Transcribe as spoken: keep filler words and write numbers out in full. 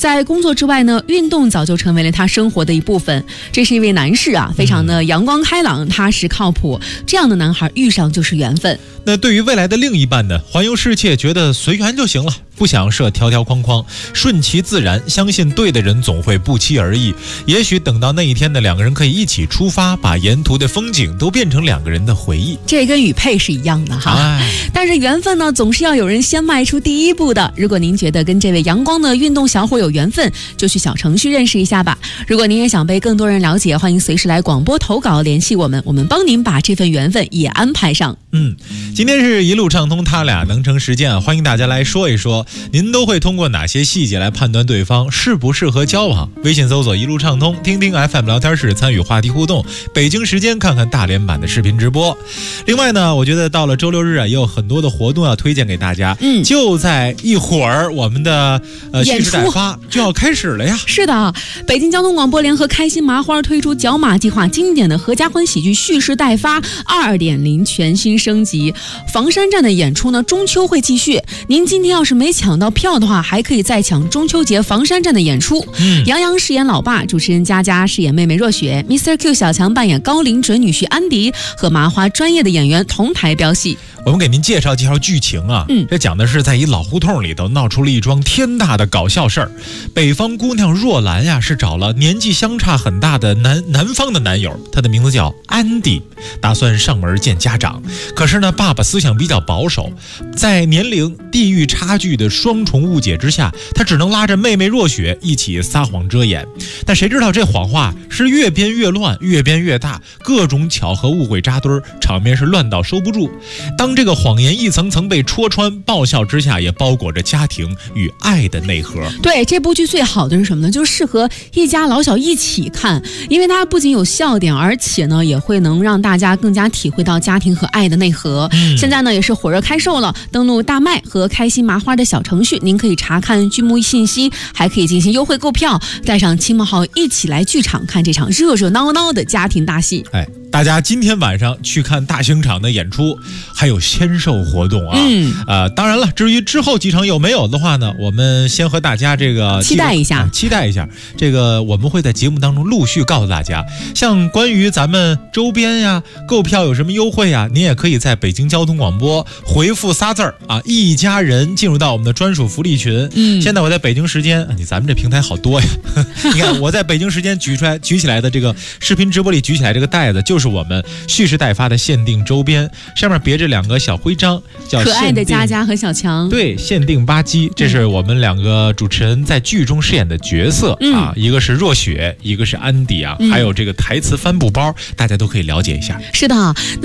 在工作之外呢，运动早就成为了他生活的一部分。这是一位男士啊，非常的阳光开朗、踏实靠谱，这样的男孩遇上就是缘分。 那对于未来的另一半呢，环游世界觉得随缘就行了，不想设条条框框，顺其自然，相信对的人总会不期而遇。也许等到那一天呢，两个人可以一起出发，把沿途的风景都变成两个人的回忆。 这跟雨佩是一样的哈。 哎、 但是缘分呢，总是要有人先迈出第一步的。如果您觉得跟这位阳光的运动小伙有缘分，就去小程序认识一下吧。如果您也想被更多人了解，欢迎随时来广播投稿联系我们，我们帮您把这份缘分也安排上。 嗯，今天是一路畅通，他俩能成实践啊！欢迎大家来说一说，您都会通过哪些细节来判断对方适不适合交往？微信搜索一路畅通，听听 F M 聊天室，参与话题互动。北京时间看看大连版的视频直播。另外呢，我觉得到了周六日啊，也有很多的活动要推荐给大家。嗯，就在一会儿，我们的呃蓄势待发就要开始了呀。 是的，北京交通广播联合开心麻花推出角马计划经典的合家欢喜剧《蓄势待发 二点零》全新升级。房山站的演出呢，中秋会继续。您今天要是没抢到票的话，还可以再抢中秋节房山站的演出。嗯，杨洋饰演老爸，主持人佳佳饰演妹妹若雪 ，Mister Q 小强扮演高龄准女婿安迪，和麻花专业的演员同台飙戏。 我们给您介绍介绍剧情啊，嗯，这讲的是在一老胡同里头闹出了一桩天大的搞笑事儿。北方姑娘若兰呀，是找了年纪相差很大的南南方的男友，他的名字叫安迪，打算上门见家长。可是呢，爸爸思想比较保守，在年龄、地域差距的双重误解之下，他只能拉着妹妹若雪一起撒谎遮掩。但谁知道这谎话是越编越乱，越编越大，各种巧合误会扎堆儿，场面是乱到收不住。当这个谎言一层层被戳穿，爆笑之下也包裹着家庭与爱的内核。 对，这部剧最好的是什么呢？就是适合一家老小一起看，因为它不仅有笑点，而且呢也会能让大家更加体会到家庭和爱的内核。嗯、现在呢也是火热开售了，登录大麦和开心麻花的小程序，您可以查看剧目信息，还可以进行优惠购票，带上亲朋好友一起来剧场看这场热热闹闹的家庭大戏。 哎，大家今天晚上去看大兴场的演出，还有签售活动啊。嗯，呃，当然了，至于之后几场有没有的话呢，我们先和大家这个期待一下， 啊、期待一下。这个我们会在节目当中陆续告诉大家，像关于咱们周边呀、购票有什么优惠呀，您也可以在北京交通广播回复仨字儿啊，一家人进入到我们的专属福利群。嗯，现在我在北京时间，你咱们这平台好多呀。你看我在北京时间举出来举起来的这个视频直播里举起来这个袋子，就是我们蓄势待发的限定周边，上面别着两个小徽章，叫可爱的佳佳和小强。 对，限定吧唧，这是我们两个主持人在剧中饰演的角色、嗯、啊，一个是若雪，一个是安迪啊、嗯，还有这个台词帆布包，大家都可以了解一下。 是的。